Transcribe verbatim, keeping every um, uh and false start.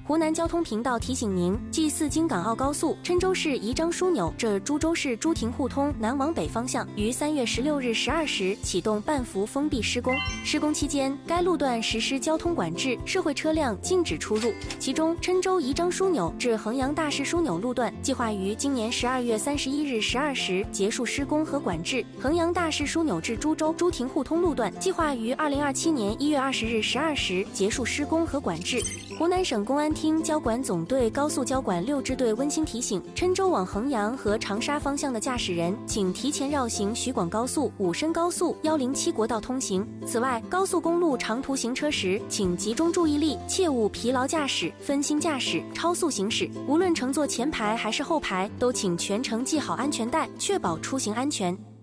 湖南交通频道提醒您：G 四京港澳高速郴州市宜章枢纽至株洲市朱亭互通南往北方向于三月十六日十二时启动半幅封闭施工。施工期间，该路段实施交通管制，社会车辆禁止出入。其中，郴州宜章枢纽至衡阳大市枢纽路段计划于今年十二月三十一日十二时结束施工和管制；衡阳大市枢纽至株洲朱亭互通路段计划于二零二七年一月二十日十二时结束施工和管制。湖南省公安厅交管总队高速交管六支队温馨提醒：郴州往衡阳和长沙方向的驾驶人，请提前绕行徐广高速、武深高速、一零七国道通行。此外，高速公路长途行车时，请集中注意力，切勿疲劳驾驶、分心驾驶、超速行驶。无论乘坐前排还是后排，都请全程系好安全带，确保出行安全。